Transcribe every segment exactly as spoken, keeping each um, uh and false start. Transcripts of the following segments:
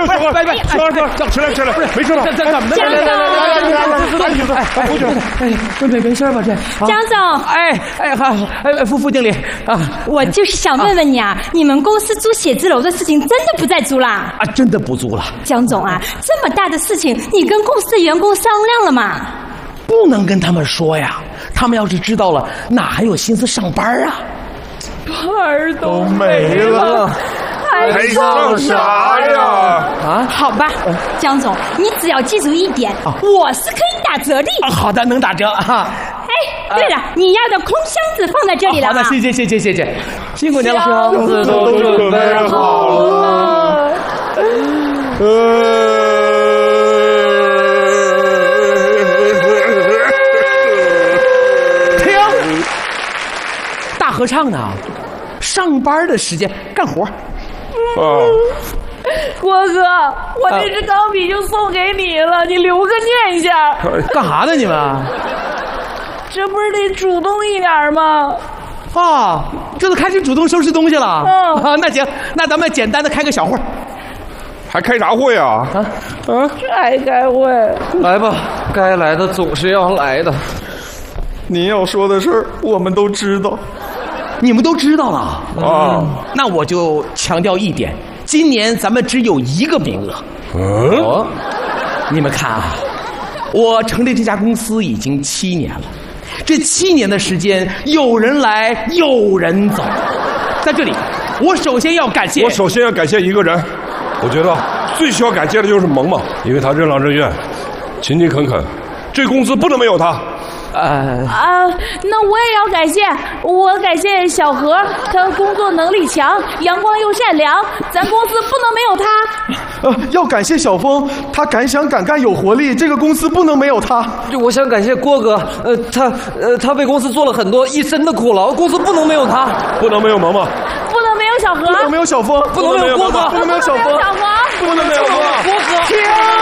不是，别别，说说，起来起来，不是，没事了， 这这怎么的？ 江总， 哎，副总，哎，没没没事吧？这江总， 哎哎好，哎副副经理啊， 我就是想问问你啊，你们公司租写字楼的事情真的不再租啦？ 啊，真的不租了。 江总啊，这么大的事情，你跟公司的员工商量了吗？ 不能跟他们说呀，他们要是知道了，哪还有心思上班啊？ 班都没了。还上啥呀？ 啊， 好吧，江总，你只要记住一点，啊、我是可以打折的。 啊，好的，能打折啊。 哎，对了，啊、你要的空箱子放在这里了、啊。 好的，谢谢谢谢谢谢，辛苦您了。 箱子都准备好了。呃。 停！大合唱呢？上班的时间干活。 哦， 郭哥，我这支钢笔就送给你了，你留个念想。 干啥呢你们？ 这不是得主动一点吗？ 啊，这都开始主动收拾东西了。 嗯， 啊，那行，那咱们简单的开个小会。 还开啥会啊？ 啊啊，这还开会？ 来吧，该来的总是要来的。 您要说的事儿，我们都知道。 你们都知道了啊、 嗯，那我就强调一点，今年咱们只有一个名额。 嗯， 哦，你们看啊，我成立这家公司已经七年了，这七年的时间，有人来，有人走。在这里，我首先要感谢， 我首先要感谢一个人，我觉得最需要感谢的就是萌萌，因为他任劳任怨，勤勤恳恳，这公司不能没有他。 呃啊，那我也要感谢，我感谢小何，他工作能力强，阳光又善良，咱公司不能没有他。 呃，要感谢小峰，他敢想敢干有活力，这个公司不能没有他。 我想感谢郭哥，呃，他呃他为公司做了很多一身的苦劳，公司不能没有他， 不能没有萌萌， 不能没有小何， 不能没有小峰， 不能没有郭哥， 不能没有小峰， 小何， 不能没有郭哥。停！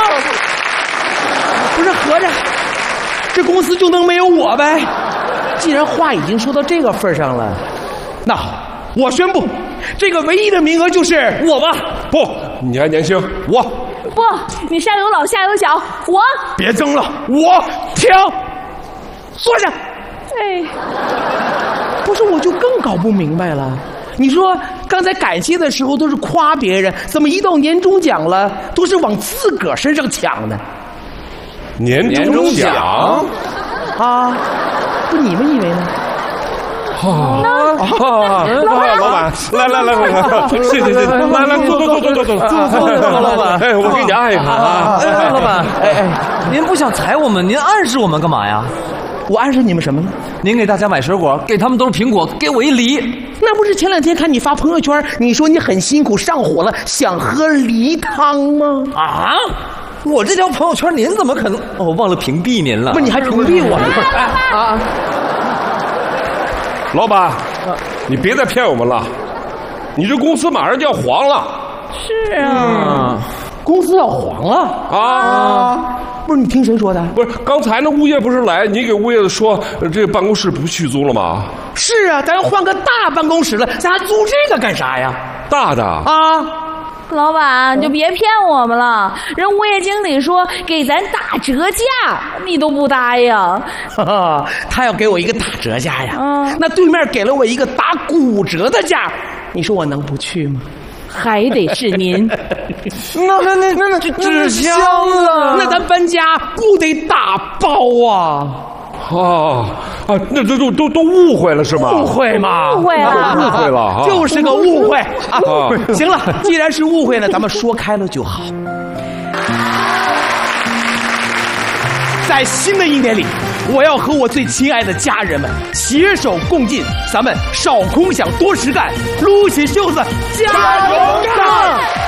不是合着。这公司就能没有我呗？既然话已经说到这个份上了，那好，我宣布，这个唯一的名额就是我吧。 不，你还年轻，我不，你上有老下有小，我别争了，我停，坐下。 哎， 不是，我就更搞不明白了。你说刚才感谢的时候都是夸别人，怎么一到年终奖了，都是往自个儿身上抢呢？ 年终奖啊，不你们以为呢？ 啊啊！老板，来来来来来，谢谢谢谢，来来坐坐坐坐坐坐坐坐， 老板， 哎，我给你按一下啊！ 哎，老板，哎哎，您不想踩我们，您暗示我们干嘛呀？ 我暗示你们什么呢？ 您给大家买水果，给他们都是苹果，给我一梨。 那不是前两天看你发朋友圈，你说你很辛苦上火了，想喝梨汤吗？ 啊！我这条朋友圈您怎么可能？哦，我忘了屏蔽您了。 不，你还屏蔽我了？啊！ 老板，你别再骗我们了，你这公司马上就要黄了。 是啊， 嗯、公司要黄了啊！不是你听谁说的？ 不是，刚才那物业不是来，你给物业说这个办公室不续租了吗？ 是啊，咱换个大办公室了，咱还租这个干啥呀？ 大的啊！ 老板，你就别骗我们了。人物业经理说给咱打折价，你都不答应。 哈哈，他要给我一个打折价呀。 嗯， 那对面给了我一个打骨折的价，你说我能不去吗？ 还得是您。 那那那那那纸箱了，那咱搬家不得打包啊？ 啊啊！那这都都都误会了是吗？ 误会嘛？ 误会啊！ 误会了啊！ 就是个误会啊！行了，既然是误会呢，咱们说开了就好。在新的一年里，我要和我最亲爱的家人们携手共进，咱们少空想，多实干，撸起袖子，加油干！